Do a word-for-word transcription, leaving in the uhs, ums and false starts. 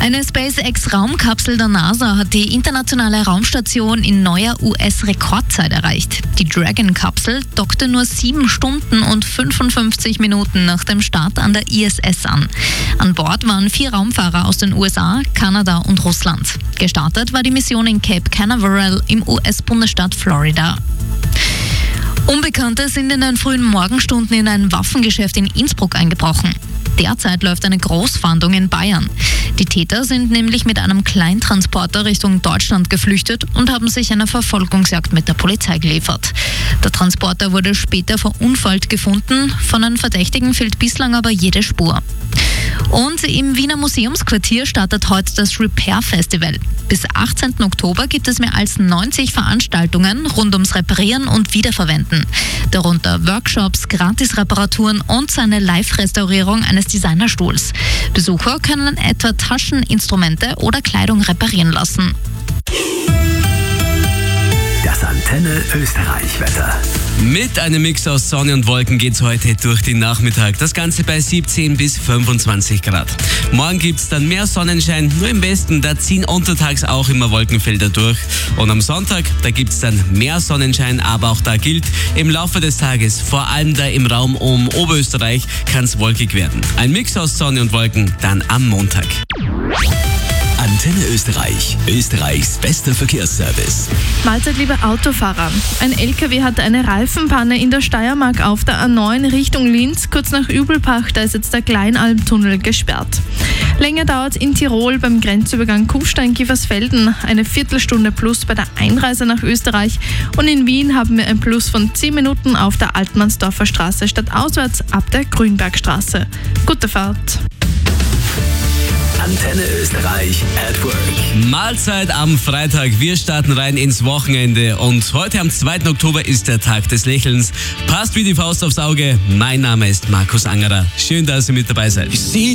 Eine SpaceX-Raumkapsel der NASA hat die internationale Raumstation in neuer U S-Rekordzeit erreicht. Die Dragon-Kapsel dockte nur sieben Stunden und fünfundfünfzig Minuten nach dem Start an der I S S an. An Bord waren vier Raumfahrer aus den U S A, Kanada und Russland. Gestartet war die Mission in Cape Canaveral im U S-Bundesstaat Florida. Unbekannte sind in den frühen Morgenstunden in ein Waffengeschäft in Innsbruck eingebrochen. Derzeit läuft eine Großfahndung in Bayern. Die Täter sind nämlich mit einem Kleintransporter Richtung Deutschland geflüchtet und haben sich einer Verfolgungsjagd mit der Polizei geliefert. Der Transporter wurde später verunfallt gefunden, von den Verdächtigen fehlt bislang aber jede Spur. Und im Wiener Museumsquartier startet heute das Repair Festival. Bis achtzehnten Oktober gibt es mehr als neunzig Veranstaltungen rund ums Reparieren und Wiederverwenden. Darunter Workshops, Gratis-Reparaturen und eine Live-Restaurierung eines Designerstuhls. Besucher können etwa Taschen, Instrumente oder Kleidung reparieren lassen. Das Antenne Österreich-Wetter. Mit einem Mix aus Sonne und Wolken geht's heute durch den Nachmittag. Das Ganze bei siebzehn bis fünfundzwanzig Grad. Morgen gibt's dann mehr Sonnenschein, nur im Westen, da ziehen untertags auch immer Wolkenfelder durch. Und am Sonntag, da gibt's dann mehr Sonnenschein, aber auch da gilt, im Laufe des Tages, vor allem da im Raum um Oberösterreich, kann's wolkig werden. Ein Mix aus Sonne und Wolken dann am Montag. Antenne Österreich, Österreichs bester Verkehrsservice. Mahlzeit, liebe Autofahrer. Ein L K W hatte eine Reifenpanne in der Steiermark auf der A neun Richtung Linz. Kurz nach Übelbach, da ist jetzt der Kleinalmtunnel gesperrt. Länger dauert es in Tirol beim Grenzübergang Kufstein-Kiefersfelden. Eine Viertelstunde plus bei der Einreise nach Österreich. Und in Wien haben wir ein Plus von zehn Minuten auf der Altmannsdorfer Straße statt auswärts ab der Grünbergstraße. Gute Fahrt. Antenne Österreich at Work. Mahlzeit am Freitag. Wir starten rein ins Wochenende. Und heute am zweiten Oktober ist der Tag des Lächelns. Passt wie die Faust aufs Auge. Mein Name ist Markus Angerer. Schön, dass ihr mit dabei seid.